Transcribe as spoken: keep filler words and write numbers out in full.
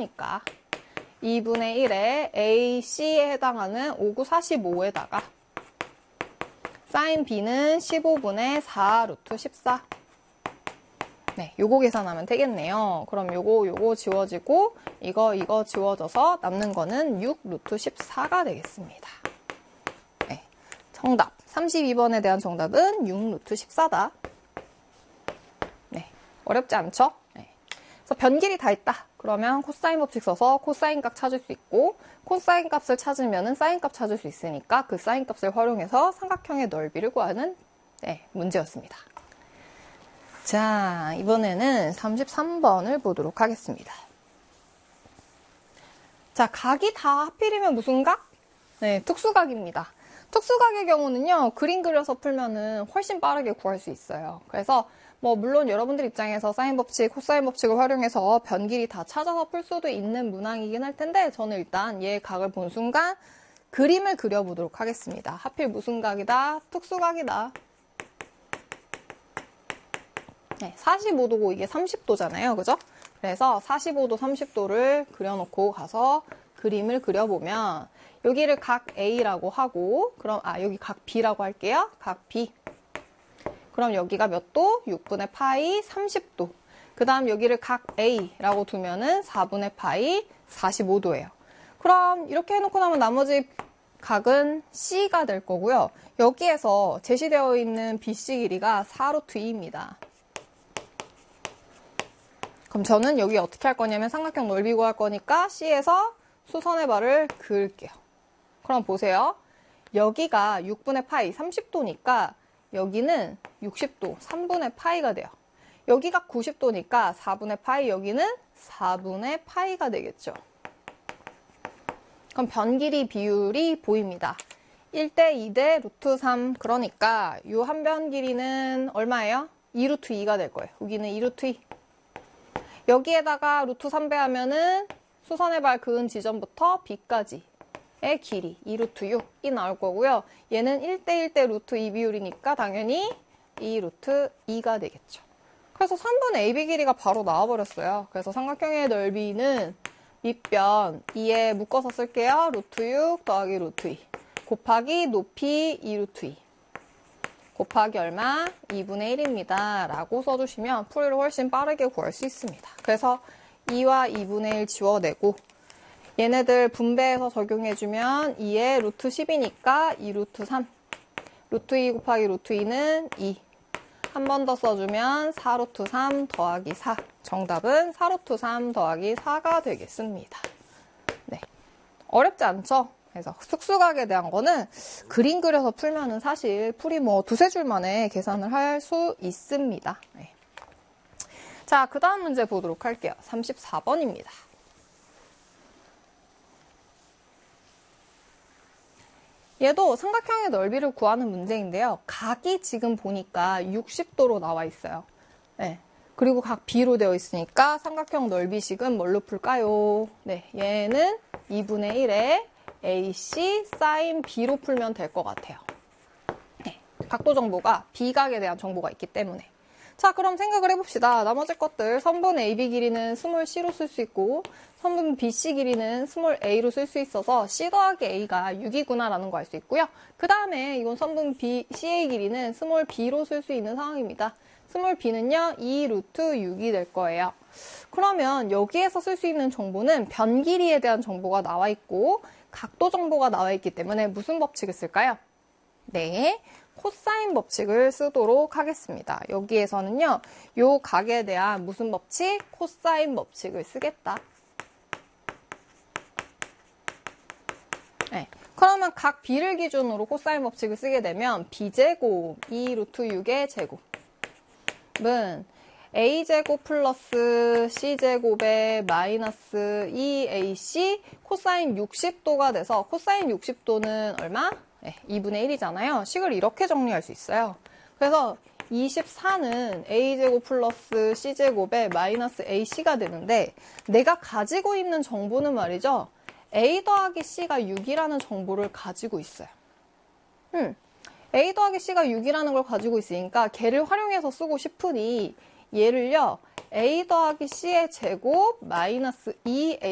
십사니까 이분의 일에 에이씨에 해당하는 오, 구, 사십오에다가 사인 B는 십오분의 사 루트 십사. 네, 요거 계산하면 되겠네요. 그럼 요거 요거 지워지고 이거 이거 지워져서 남는 거는 육 루트 십사가 되겠습니다. 네, 정답 삼십이 번에 대한 정답은 육 루트 십사다. 네, 어렵지 않죠? 네. 그래서 변길이 다 있다. 그러면 코사인 법칙 써서 코사인 값 찾을 수 있고 코사인 값을 찾으면 사인 값 찾을 수 있으니까 그 사인 값을 활용해서 삼각형의 넓이를 구하는 네, 문제였습니다. 자, 이번에는 삼십삼 번을 보도록 하겠습니다. 자, 각이 다 하필이면 무슨 각? 네, 특수각입니다. 특수각의 경우는요, 그림 그려서 풀면은 훨씬 빠르게 구할 수 있어요. 그래서 뭐 물론 여러분들 입장에서 사인 법칙, 코사인 법칙을 활용해서 변길이 다 찾아서 풀 수도 있는 문항이긴 할 텐데 저는 일단 얘 각을 본 순간 그림을 그려보도록 하겠습니다. 하필 무슨 각이다? 특수각이다. 네, 사십오 도고 이게 삼십 도잖아요. 그죠? 그래서 사십오 도, 삼십 도를 그려놓고 가서 그림을 그려보면 여기를 각 A라고 하고 그럼 아 여기 각 B라고 할게요. 각 B. 그럼 여기가 몇 도? 육분의 파이 삼십 도. 그 다음 여기를 각 A라고 두면은 사분의 파이 사십오 도예요. 그럼 이렇게 해놓고 나면 나머지 각은 C가 될 거고요. 여기에서 제시되어 있는 비씨 길이가 사 루트 이입니다. 그럼 저는 여기 어떻게 할 거냐면 삼각형 넓이 구할 거니까 C에서 수선의 발을 그을게요. 그럼 보세요. 여기가 육분의 파이 삼십 도니까 여기는 육십 도 삼분의 파이가 돼요. 여기가 구십 도니까 사분의 파이, 여기는 사분의 파이가 되겠죠. 그럼 변길이 비율이 보입니다. 일 대 이 대 루트 삼. 그러니까 이 한 변 길이는 얼마예요? 이 루트 이가 될 거예요. 여기는 이 루트 이. 여기에다가 루트 삼 배하면은 수선의 발 그은 지점부터 B까지의 길이 이 루트 육이 나올 거고요. 얘는 일 대 일 대 루트 이 비율이니까 당연히 이 루트 이가 되겠죠. 그래서 삼 분의 에이비 길이가 바로 나와버렸어요. 그래서 삼각형의 넓이는 밑변 이에 묶어서 쓸게요. 루트 육 더하기 루트 이 곱하기 높이 이 루트 이 곱하기 얼마? 이분의 일입니다. 라고 써주시면 풀이를 훨씬 빠르게 구할 수 있습니다. 그래서 이와 이분의 일 지워내고 얘네들 분배해서 적용해주면 이에 루트 십이니까 이 루트 삼. 루트 이 곱하기 루트 이는 이. 한 번 더 써주면 사 루트 삼 더하기 사. 정답은 사 루트 삼 더하기 사가 되겠습니다. 네. 어렵지 않죠? 그래서 특수각에 대한 거는 그림 그려서 풀면은 사실 풀이 뭐 두세 줄 만에 계산을 할 수 있습니다. 네. 자, 그 다음 문제 보도록 할게요. 삼십사 번입니다. 얘도 삼각형의 넓이를 구하는 문제인데요. 각이 지금 보니까 육십 도로 나와 있어요. 네. 그리고 각 B로 되어 있으니까 삼각형 넓이식은 뭘로 풀까요? 네, 얘는 이분의 일에 에이씨 사인 B로 풀면 될 것 같아요. 네, 각도 정보가 B각에 대한 정보가 있기 때문에. 자, 그럼 생각을 해봅시다. 나머지 것들 선분 에이비 길이는 스몰 C로 쓸 수 있고 선분 비씨 길이는 스몰 A로 쓸 수 있어서 C 더하기 A가 육이구나 라는 거 알 수 있고요. 그 다음에 이건 선분 B, 씨에이 길이는 스몰 B로 쓸 수 있는 상황입니다. 스몰 B는요 이 루트 육이 될 거예요. 그러면 여기에서 쓸 수 있는 정보는 변 길이에 대한 정보가 나와 있고 각도 정보가 나와 있기 때문에 무슨 법칙을 쓸까요? 네, 코사인 법칙을 쓰도록 하겠습니다. 여기에서는요, 요 각에 대한 무슨 법칙? 코사인 법칙을 쓰겠다. 네, 그러면 각 B를 기준으로 코사인 법칙을 쓰게 되면 B제곱 이 루트 육의 제곱은 A제곱 플러스 C제곱의 마이너스 이 에이씨 코사인 육십 도가 돼서 코사인 육십 도는 얼마? 네, 이분의 일이잖아요. 식을 이렇게 정리할 수 있어요. 그래서 이십사는 A제곱 플러스 C제곱의 마이너스 에이씨가 되는데 내가 가지고 있는 정보는 말이죠. A 더하기 C가 육이라는 정보를 가지고 있어요. 음, A 더하기 C가 육이라는 걸 가지고 있으니까 걔를 활용해서 쓰고 싶으니 얘를요 A 더하기 C의 제곱 마이너스 이